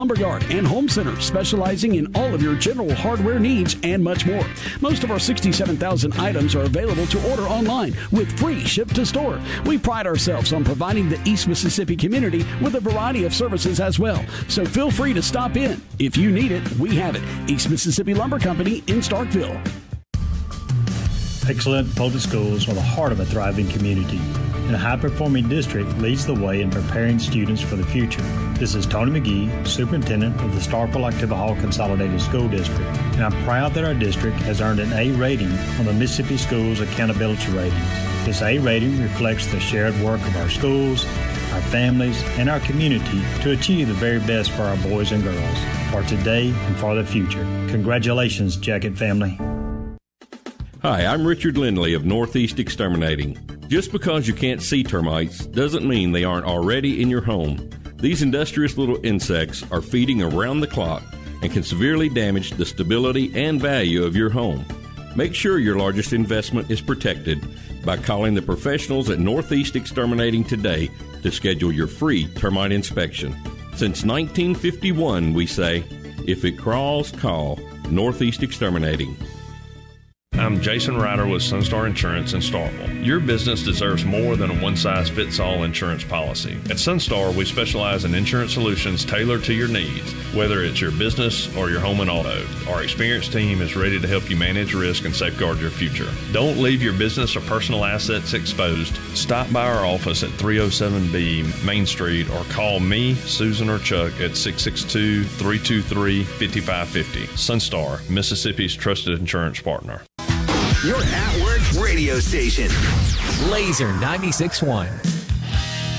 Lumberyard and Home Center, specializing in all of your general hardware needs and much more. Most of our 67,000 items are available to order online with free ship to store. We pride ourselves on providing the East Mississippi community with a variety of services as well. So feel free to stop in. If you need it, we have it. East Mississippi Lumber Company in Starkville. Excellent public schools are the heart of a thriving community, and a high-performing district leads the way in preparing students for the future. This is Tony McGee, Superintendent of the Starkville-Activa Hall Consolidated School District, and I'm proud that our district has earned an A rating on the Mississippi Schools Accountability Ratings. This A rating reflects the shared work of our schools, our families, and our community to achieve the very best for our boys and girls, for today and for the future. Congratulations, Jacket family. Hi, I'm Richard Lindley of Northeast Exterminating. Just because you can't see termites doesn't mean they aren't already in your home. These industrious little insects are feeding around the clock and can severely damage the stability and value of your home. Make sure your largest investment is protected by calling the professionals at Northeast Exterminating today to schedule your free termite inspection. Since 1951, we say, if it crawls, call Northeast Exterminating. I'm Jason Ryder with Sunstar Insurance in Starkville. Your business deserves more than a one-size-fits-all insurance policy. At Sunstar, we specialize in insurance solutions tailored to your needs, whether it's your business or your home and auto. Our experienced team is ready to help you manage risk and safeguard your future. Don't leave your business or personal assets exposed. Stop by our office at 307B Main Street or call me, Susan, or Chuck at 662-323-5550. Sunstar, Mississippi's trusted insurance partner. Your at-work radio station. Laser 96.1.